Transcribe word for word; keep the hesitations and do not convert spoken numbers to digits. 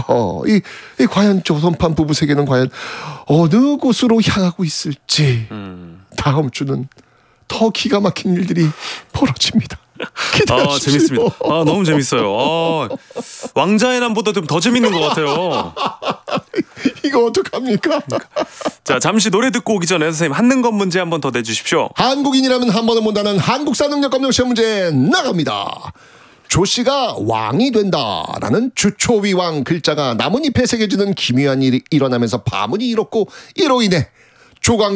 어, 이, 이 과연 조선판 부부 세계는 과연 어느 곳으로 향하고 있을지 음. 다음 주는 더 기가 막힌 일들이 벌어집니다. 기대하십시오. 아, 재밌습니다. 아, 너무 재밌어요. 아, 왕자의 남보다 좀 더 재밌는 것 같아요. 이거 어떡합니까? 자, 잠시 노래 듣고 오기 전에 선생님 한는 건 문제 한 번 더 내주십시오. 한국인이라면 한 번은 못하는 한국사 능력 검정 시험 문제 나갑니다. 조씨가 왕이 된다라는 주초위왕 글자가 나뭇잎에 새겨지는 기묘한 일이 일어나면서 파문이 일었고 이로 인해 조강